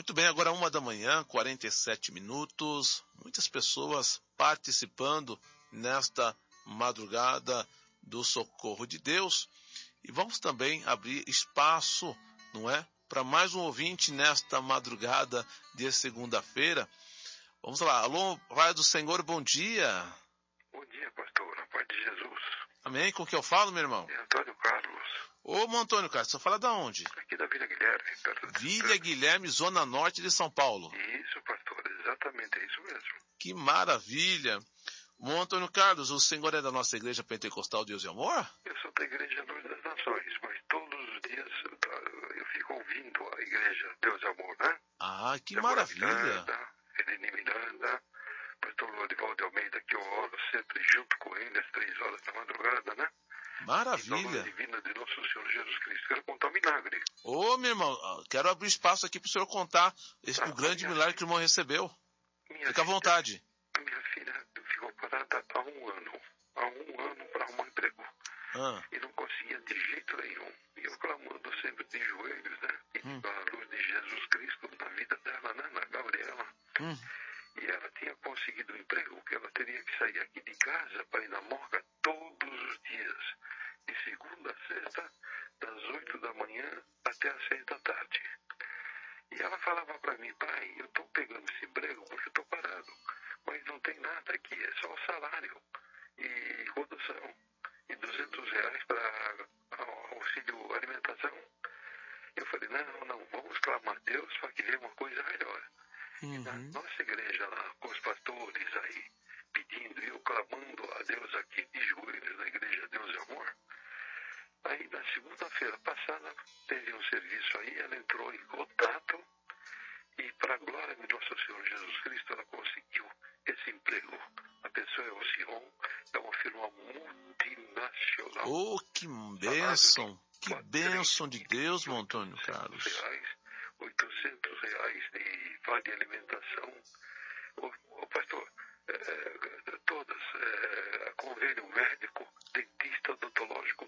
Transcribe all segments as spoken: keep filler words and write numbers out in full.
Muito bem, agora uma da manhã, quarenta e sete minutos, muitas pessoas participando nesta madrugada do Socorro de Deus. E vamos também abrir espaço, não é, para mais um ouvinte nesta madrugada de segunda-feira. Vamos lá, alô, Pai do Senhor, bom dia. Bom dia, pastor, a paz de Jesus. Amém, com que eu falo, meu irmão? É Antônio Carlos. Ô, Antônio Carlos, você fala da onde? Aqui da Vila Guilherme. Perto do Vila Guilherme, zona norte de São Paulo. Isso, pastor, exatamente, é isso mesmo. Que maravilha. Ô, Antônio Carlos, o senhor é da nossa igreja pentecostal Deus e Amor? Eu sou da Igreja Luz das Nações, mas todos os dias eu, eu fico ouvindo a Igreja Deus e Amor, né? Ah, que Débora maravilha. Miranda, Eleni Miranda, pastor Lorivaldo Almeida, que eu oro sempre junto com ele às três horas da madrugada, né? Maravilha. Divina de nosso Senhor Jesus Cristo. Quero contar um milagre. Ô, meu irmão, quero abrir espaço aqui para o senhor contar esse, ah, o grande milagre que o irmão recebeu. Fica à vontade. Minha filha ficou parada há um ano. Há um ano para arrumar emprego. Ah. E não conseguia de jeito nenhum. E eu clamando sempre de joelhos, né? E hum. a luz de Jesus Cristo na vida dela, né? Na Gabriela. Hum. E ela tinha conseguido um emprego que ela teria que sair aqui de casa para ir na morga todos os dias. De segunda a sexta, das oito da manhã até as seis da tarde. E ela falava para mim, pai, eu estou pegando esse emprego porque eu estou parado. Mas não tem nada aqui, é só o salário e condução. E duzentos reais para auxílio alimentação. Eu falei, não, não, vamos clamar a Deus para que venha uma coisa melhor. Uhum. E na nossa igreja lá, com os pastores aí, pedindo, e eu clamando a Deus aqui de joelhos na igreja Deus e Amor. Aí na segunda-feira passada, teve um serviço aí, ela entrou em contato e para a glória de nosso Senhor Jesus Cristo, ela conseguiu esse emprego. A pessoa é o Sion, é uma firma multinacional. Oh, que bênção! Que bênção de Deus, meu Antônio Carlos. Reais, oitocentos reais de vale alimentação. O, o pastor, é, é, todas, é, convênio médico, dentista, odontológico,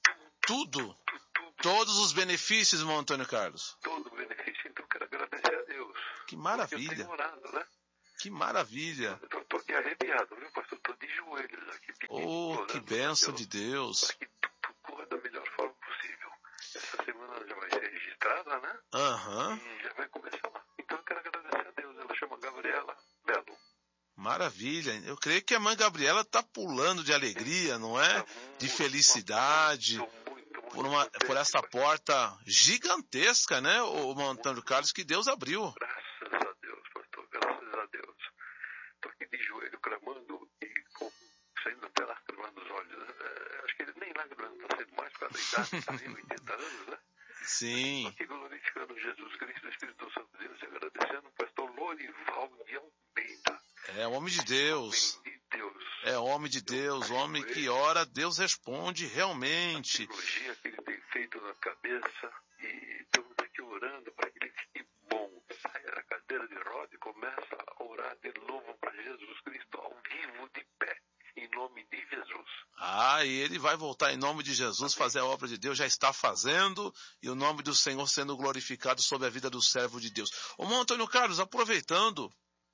tudo, tudo? tudo, tudo. Todos os benefícios, meu Antônio Carlos. Todo o benefício, então quero agradecer a Deus. Que maravilha. Eu tenho orado, né? Que maravilha. Eu estou aqui arrepiado, viu, pastor? Estou de joelhos aqui. Pedindo, oh, que bênção de Deus. Para que tudo corra da melhor forma possível. Essa semana já vai ser registrada, né? Aham. Uhum. E já vai começar lá. Então eu quero agradecer a Deus. Ela chama Gabriela Belo. Maravilha. Eu creio que a mãe Gabriela está pulando de alegria, não é? De felicidade. Muito, muito, muito por, uma, por essa porta gigantesca, né, o Antônio Carlos, que Deus abriu. Graças a Deus, pastor. Graças a Deus. Estou aqui de joelho clamando e com, saindo pela lágrima dos olhos. É, acho que ele nem lágrima não está sendo mais por causa da idade, está em oitenta anos, né? Sim. Estou aqui glorificando Jesus Cristo, o Espírito Santo de Deus, e agradecendo o pastor Lorivaldo de Almeida. É homem de Deus. Homem de Deus. É homem de Deus, homem que ora, Deus responde realmente. A cirurgia que ele tem feito na cabeça e estamos aqui orando para que ele fique bom. Saia da cadeira de roda e começa a orar de novo para Jesus Cristo ao vivo de pé, em nome de Jesus. Ah, e ele vai voltar em nome de Jesus, fazer a obra de Deus, já está fazendo, e o nome do Senhor sendo glorificado sobre a vida do servo de Deus. Ô, Antônio Carlos, aproveitando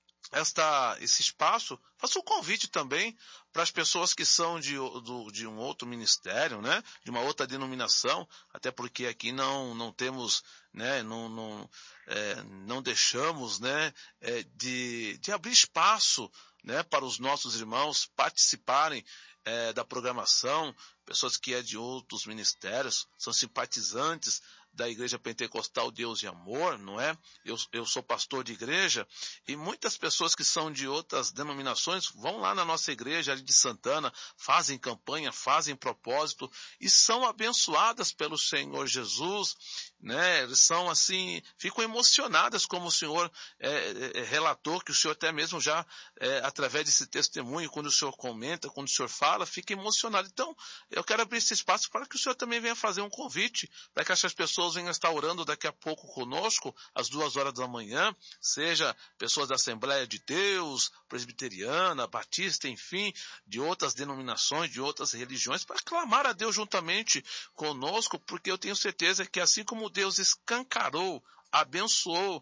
esta, esse espaço, faço um convite também para as pessoas que são de, do, de um outro ministério, né, de uma outra denominação, até porque aqui não, não temos, né, não, não, é, não deixamos, né, é, de, de abrir espaço, né, para os nossos irmãos participarem é, da programação, pessoas que é de outros ministérios, são simpatizantes da Igreja Pentecostal Deus e Amor, não é? Eu, eu sou pastor de igreja, e muitas pessoas que são de outras denominações vão lá na nossa igreja ali de Santana, fazem campanha, fazem propósito, e são abençoadas pelo Senhor Jesus, né? Eles são assim, ficam emocionadas, como o Senhor é, é, relatou, que o Senhor até mesmo já, é, através desse testemunho, quando o Senhor comenta, quando o Senhor fala, fica emocionado. Então, eu quero abrir esse espaço para que o Senhor também venha fazer um convite, para que essas pessoas venham estar orando daqui a pouco conosco, às duas horas da manhã, seja pessoas da Assembleia de Deus, presbiteriana, batista, enfim, de outras denominações, de outras religiões, para clamar a Deus juntamente conosco, porque eu tenho certeza que assim como Deus escancarou, abençoou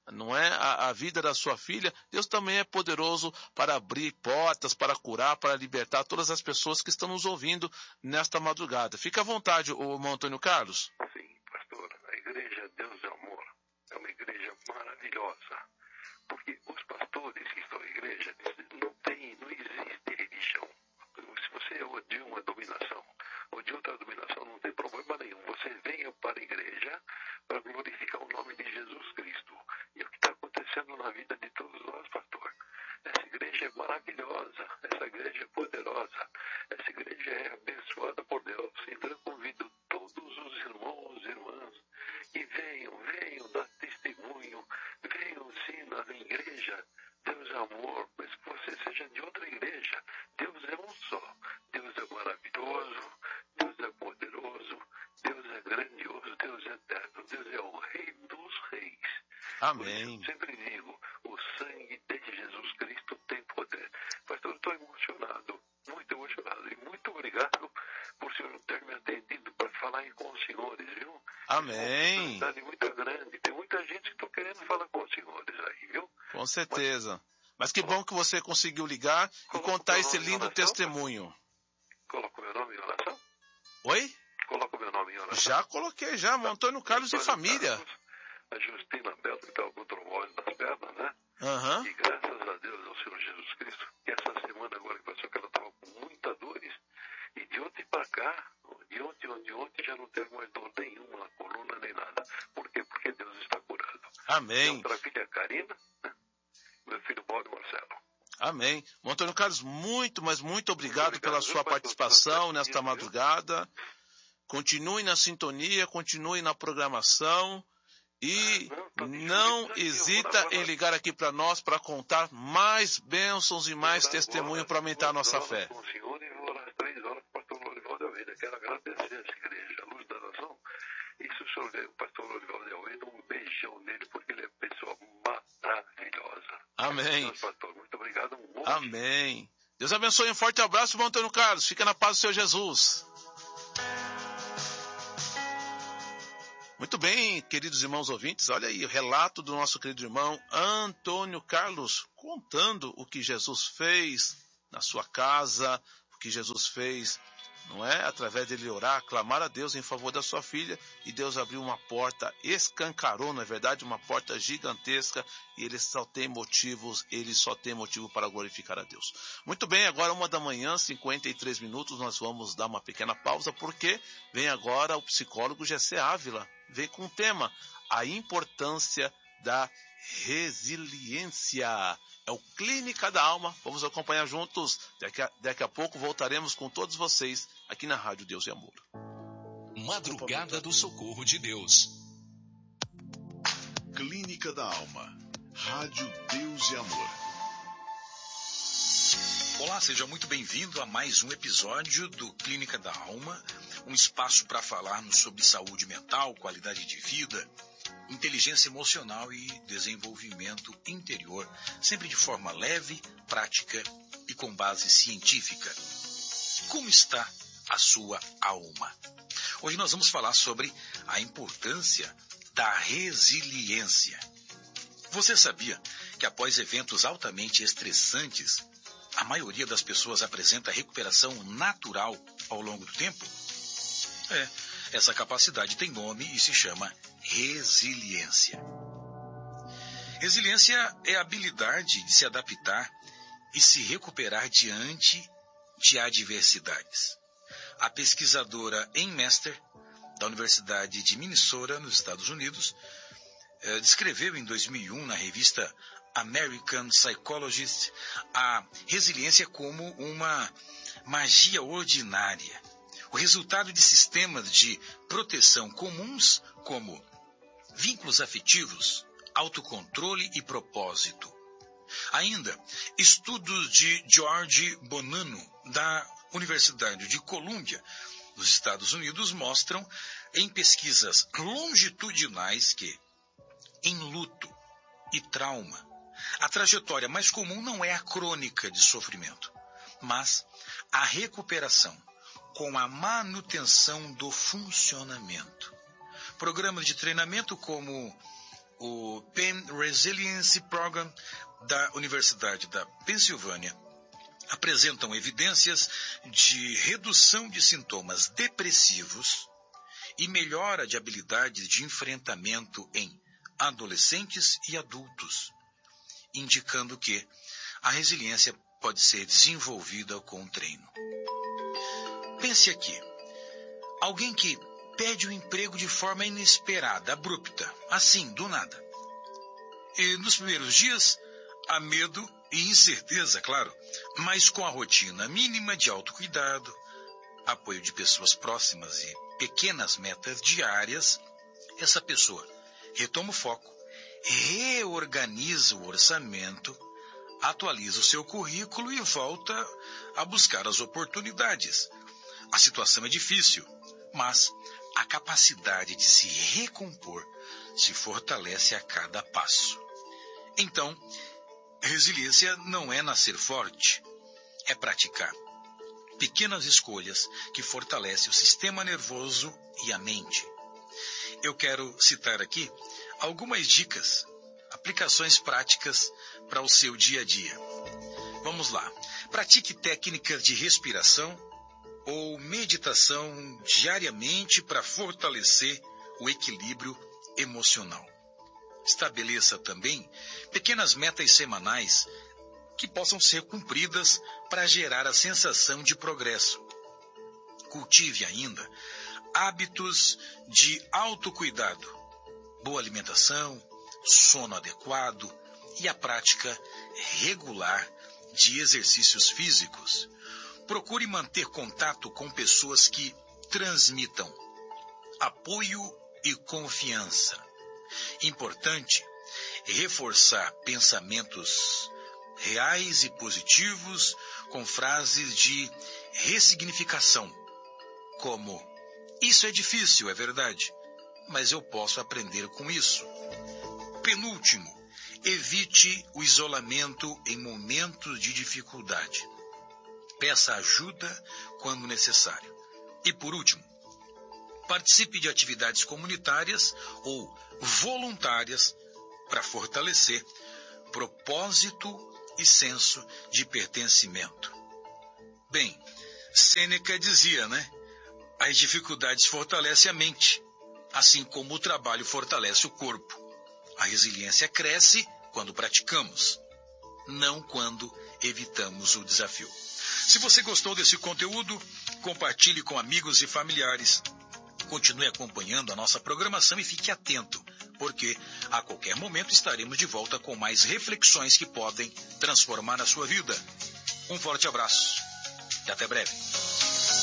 não é, a, a vida da sua filha, Deus também é poderoso para abrir portas, para curar, para libertar todas as pessoas que estão nos ouvindo nesta madrugada. Fica à vontade, o irmão Antônio Carlos. Sim, pastor, a igreja Deus é Amor é uma igreja maravilhosa, porque os pastores que estão na igreja não tem, não existe religião. Se você é de uma dominação ou de outra dominação, não tem problema nenhum. Você venha para a igreja para glorificar o nome de Jesus Cristo. E o que está acontecendo na vida de todos nós, pastor? Essa igreja é maravilhosa, essa igreja é poderosa, essa igreja é abençoada por Deus. Então eu convido todos os irmãos e irmãs que venham, venham dar testemunho, venham sim na igreja. Deus é amor, mas que você seja de outra igreja. Deus é um só. Deus é maravilhoso, Deus é poderoso, Deus é grandioso, Deus é eterno, Deus é o Rei dos Reis. Amém. Eu sempre digo, o sangue de Jesus Cristo tem poder. Pastor, eu estou emocionado, muito emocionado. E muito obrigado por o senhor ter me atendido para falar com os senhores, viu? Amém. É uma oportunidade muito grande. Tem muita gente que está querendo falar com os senhores aí, viu? Com certeza. Mas que bom que você conseguiu ligar e contar esse lindo testemunho. Coloca o meu nome em oração? Oi? Coloca o meu nome em oração. Já coloquei, já. Antônio Carlos e família. Carlos, a Justina Belo, que estava com trombose nas pernas, né? Uhum. E graças a Deus ao Senhor Jesus Cristo, que essa semana agora que passou, que ela estava com muitas dores, e de ontem para cá, de ontem, de ontem já não teve mais dor nenhuma na coluna nem nada. Por quê? Porque Deus está curando. Amém. E outra filha, Karina, né? Meu filho Paulo Marcelo. Amém. Antônio Carlos, muito, mas muito obrigado, Muito obrigado, pela sua pastor, participação pastor, nesta viu? madrugada. Continue na sintonia, continue na programação e Ah, não, tô deixando não isso aqui, eu hesita vou na- em ligar aqui para nós para contar mais bênçãos e mais Vou orar testemunho duas para aumentar a nossa horas fé. Com o senhor e vou orar três horas com o pastor Lorival de Almeida. Quero agradecer a essa igreja, a Luz da Nação. E se o senhor vê o pastor Lorival de Almeida, um beijão nele, porque ele é pessoa maravilhosa. Amém. Deus, pastor, muito obrigado. Um monte. Amém. Deus abençoe. Um forte abraço, irmão Antônio Carlos. Fica na paz do Senhor Jesus. Muito bem, queridos irmãos ouvintes, olha aí o relato do nosso querido irmão Antônio Carlos, contando o que Jesus fez na sua casa, o que Jesus fez, não é? Através dele orar, clamar a Deus em favor da sua filha, e Deus abriu uma porta, escancarou, na verdade, uma porta gigantesca, e ele só tem motivos, ele só tem motivo para glorificar a Deus. Muito bem, agora uma da manhã, cinquenta e três minutos, nós vamos dar uma pequena pausa, porque vem agora o psicólogo Gessé Ávila, vem com o tema, a importância da resiliência. É o Clínica da Alma. Vamos acompanhar juntos. Daqui a, daqui a pouco voltaremos com todos vocês aqui na Rádio Deus e Amor. Madrugada do Socorro de Deus. Clínica da Alma. Rádio Deus e Amor. Olá, seja muito bem-vindo a mais um episódio do Clínica da Alma, um espaço para falarmos sobre saúde mental, qualidade de vida, inteligência emocional e desenvolvimento interior, sempre de forma leve, prática e com base científica. Como está a sua alma? Hoje nós vamos falar sobre a importância da resiliência. Você sabia que após eventos altamente estressantes, a maioria das pessoas apresenta recuperação natural ao longo do tempo? É, essa capacidade tem nome e se chama resiliência. Resiliência é a habilidade de se adaptar e se recuperar diante de adversidades. A pesquisadora Ann Mester, da Universidade de Minnesota, nos Estados Unidos, eh, descreveu em dois mil e um na revista American Psychologist a resiliência como uma magia ordinária, o resultado de sistemas de proteção comuns como vínculos afetivos, autocontrole e propósito. Ainda, estudos de George Bonanno, da Universidade de Colômbia, nos Estados Unidos, mostram em pesquisas longitudinais que, em luto e trauma, a trajetória mais comum não é a crônica de sofrimento, mas a recuperação com a manutenção do funcionamento. Programas de treinamento como o Penn Resilience Program da Universidade da Pensilvânia apresentam evidências de redução de sintomas depressivos e melhora de habilidades de enfrentamento em adolescentes e adultos, indicando que a resiliência pode ser desenvolvida com treino. Pense aqui, alguém que pede o emprego de forma inesperada, abrupta, assim, do nada. E nos primeiros dias, há medo e incerteza, claro, mas com a rotina mínima de autocuidado, apoio de pessoas próximas e pequenas metas diárias, essa pessoa retoma o foco, reorganiza o orçamento, atualiza o seu currículo e volta a buscar as oportunidades. A situação é difícil, mas a capacidade de se recompor se fortalece a cada passo. Então, resiliência não é nascer forte, é praticar pequenas escolhas que fortalecem o sistema nervoso e a mente. Eu quero citar aqui algumas dicas, aplicações práticas para o seu dia a dia. Vamos lá. Pratique técnicas de respiração ou meditação diariamente para fortalecer o equilíbrio emocional. Estabeleça também pequenas metas semanais que possam ser cumpridas para gerar a sensação de progresso. Cultive ainda hábitos de autocuidado, boa alimentação, sono adequado e a prática regular de exercícios físicos. Procure manter contato com pessoas que transmitam apoio e confiança. Importante reforçar pensamentos reais e positivos com frases de ressignificação, como: isso é difícil, é verdade, mas eu posso aprender com isso. Penúltimo, evite o isolamento em momentos de dificuldade. Peça ajuda quando necessário. E por último, participe de atividades comunitárias ou voluntárias para fortalecer propósito e senso de pertencimento. Bem, Sêneca dizia, né? As dificuldades fortalecem a mente, assim como o trabalho fortalece o corpo. A resiliência cresce quando praticamos, não quando evitamos o desafio. Se você gostou desse conteúdo, compartilhe com amigos e familiares. Continue acompanhando a nossa programação e fique atento, porque a qualquer momento estaremos de volta com mais reflexões que podem transformar a sua vida. Um forte abraço e até breve.